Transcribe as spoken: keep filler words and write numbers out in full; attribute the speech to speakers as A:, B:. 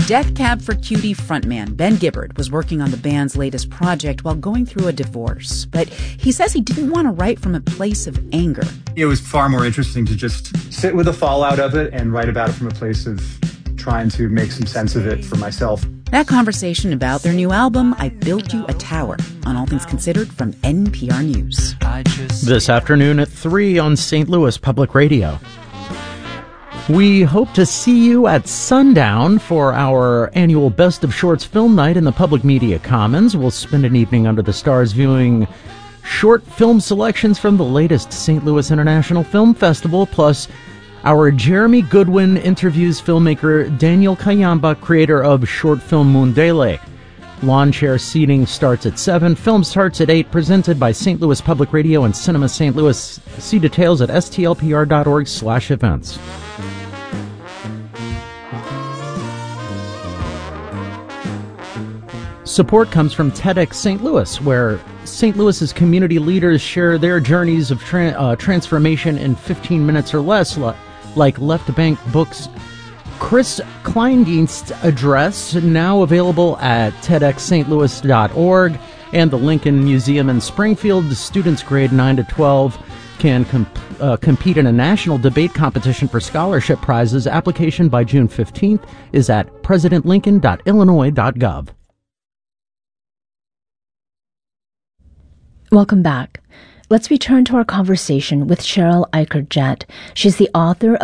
A: Death Cab for Cutie frontman Ben Gibbard was working on the band's latest project while going through a divorce, but he says he didn't want to write from a place of anger.
B: It was far more interesting to just sit with the fallout of it and write about it from a place of trying to make some sense of it for myself.
A: That conversation about their new album, I Built You a Tower, on All Things Considered from N P R News.
C: This afternoon at three on Saint Louis Public Radio. We hope to see you at sundown for our annual Best of Shorts film night in the Public Media Commons. We'll spend an evening under the stars viewing short film selections from the latest Saint Louis International Film Festival, plus our Jeremy Goodwin interviews filmmaker Daniel Kayamba, creator of short film Mundele. Lawn chair seating starts at seven. Film starts at eight. Presented by Saint Louis Public Radio and Cinema Saint Louis. See details at s t l p r dot org slash events. Support comes from TEDx Saint Louis, where Saint Louis's community leaders share their journeys of tra- uh, transformation in fifteen minutes or less, li- like Left Bank Books' Chris Kleindienst's address, now available at tedx st louis dot org, and the Lincoln Museum in Springfield. The students grade nine to twelve can comp- uh, compete in a national debate competition for scholarship prizes. Application by June fifteenth is at president lincoln dot illinois dot gov.
D: Welcome back. Let's return to our conversation with Cheryl Eichert Jett. She's the author